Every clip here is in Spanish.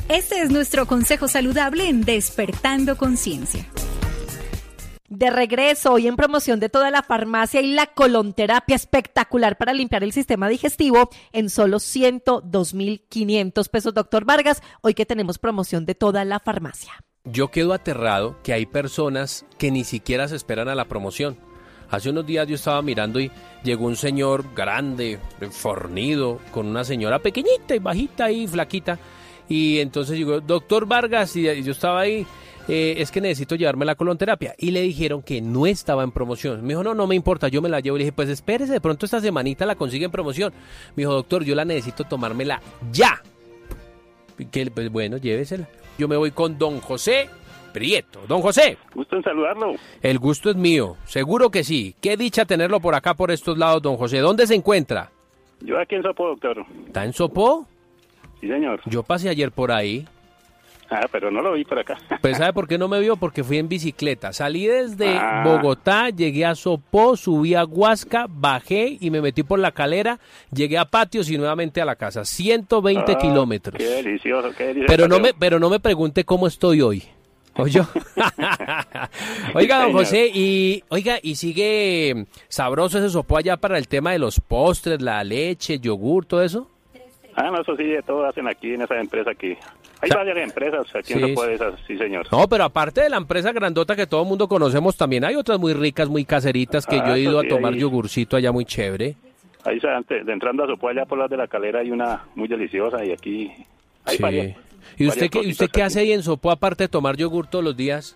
Este es nuestro consejo saludable en Despertando Conciencia. De regreso, hoy en promoción de toda la farmacia y la colonterapia espectacular para limpiar el sistema digestivo en solo 102.500 pesos. Doctor Vargas, hoy que tenemos promoción de toda la farmacia. Yo quedo aterrado que hay personas que ni siquiera se esperan a la promoción. Hace unos días yo estaba mirando y llegó un señor grande, fornido, con una señora pequeñita y bajita y flaquita. Y entonces llegó, doctor Vargas, y yo estaba ahí. Es que necesito llevarme la colonterapia. Y le dijeron que no estaba en promoción. Me dijo, no me importa, yo me la llevo. Le dije, pues espérese, de pronto esta semanita la consigue en promoción. Me dijo, doctor, yo la necesito tomármela ya. Que, pues bueno, llévesela. Yo me voy con don José Prieto. Don José. Gusto en saludarlo. El gusto es mío, seguro que sí. Qué dicha tenerlo por acá, por estos lados, don José. ¿Dónde se encuentra? Yo aquí en Sopó, doctor. ¿Está en Sopó? Sí, señor. Yo pasé ayer por ahí. Pero no lo vi por acá. Pues ¿sabe por qué no me vio? Porque fui en bicicleta. Salí desde Bogotá, llegué a Sopó, subí a Huasca, bajé y me metí por la Calera, llegué a Patios y nuevamente a la casa. 120 kilómetros. Qué delicioso, qué delicioso. Pero no me pregunte cómo estoy hoy. ¿Oyó? Oiga, don José, y sigue sabroso ese Sopó allá para el tema de los postres, la leche, yogur, todo eso. No, eso sí, de todo hacen aquí en esa empresa aquí. Hay varias empresas aquí en Sopó de esas, sí, señor. No, pero aparte de la empresa grandota que todo el mundo conocemos, también hay otras muy ricas, muy caseritas, que yo he ido a tomar yogurcito allá muy chévere. Ahí, de entrando a Sopó, allá por las de la Calera, hay una muy deliciosa y aquí hay varias. ¿Y usted qué hace ahí en Sopó, aparte de tomar yogur todos los días?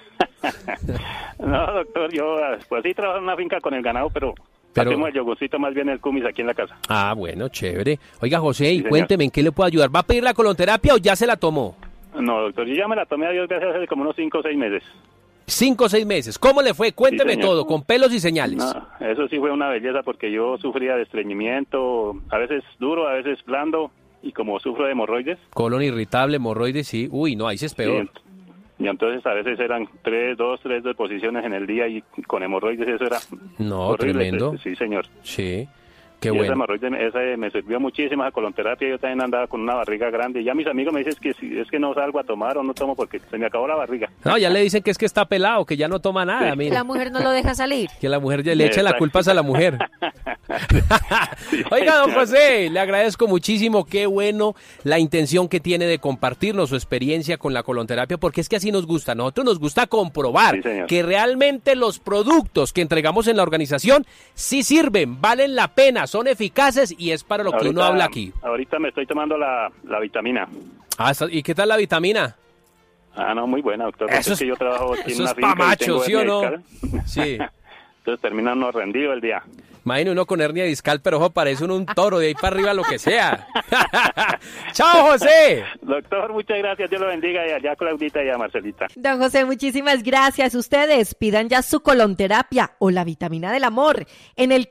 No, doctor, yo pues sí trabajo en una finca con el ganado, pero hacemos el yogurcito, más bien el kumis aquí en la casa. Bueno, chévere. Oiga, José, y cuénteme, ¿en qué le puedo ayudar? ¿Va a pedir la colonterapia o ya se la tomó? No, doctor, yo ya me la tomé a Dios gracias hace como unos 5 o 6 meses. 5 o 6 meses. ¿Cómo le fue? Cuénteme todo, con pelos y señales. No, eso sí fue una belleza porque yo sufría de estreñimiento, a veces duro, a veces blando, y como sufro de hemorroides. Colon irritable, hemorroides, sí. Uy, no, ahí sí es peor. Sí, y entonces a veces eran 3 deposiciones en el día y con hemorroides eso era horrible. Tremendo. Sí, señor. Sí, qué bueno. Esa hemorroide me sirvió muchísimo, la colonterapia. Yo también andaba con una barriga grande. Y ya mis amigos me dicen que si es que no salgo a tomar o no tomo porque se me acabó la barriga. No, ya le dicen que es que está pelado, que ya no toma nada. Sí. La mujer no lo deja salir. Que la mujer ya le echa las culpas a la mujer. Oiga, don José, le agradezco muchísimo, qué bueno la intención que tiene de compartirnos su experiencia con la colonterapia, porque es que así nos gusta, a nosotros nos gusta comprobar que realmente los productos que entregamos en la organización sí sirven, valen la pena, son eficaces y es para lo que uno habla aquí. Ahorita me estoy tomando la vitamina. ¿Y qué tal la vitamina? No, muy buena, doctor. Eso es que yo trabajo aquí en una finca. Eso es pa' macho, ¿sí o no? Sí. Entonces termina uno rendido el día. Imagínate uno con hernia discal, pero ojo, parece un toro, de ahí para arriba lo que sea. ¡Chao, José! Doctor, muchas gracias, Dios lo bendiga, y allá a Claudita y a Marcelita. Don José, muchísimas gracias. Ustedes pidan ya su colonterapia o la vitamina del amor en el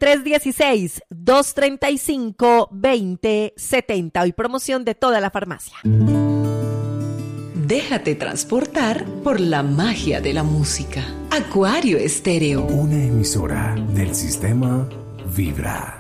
316-235-2070. Hoy promoción de toda la farmacia. Déjate transportar por la magia de la música. Acuario Estéreo. Una emisora del sistema Vibra.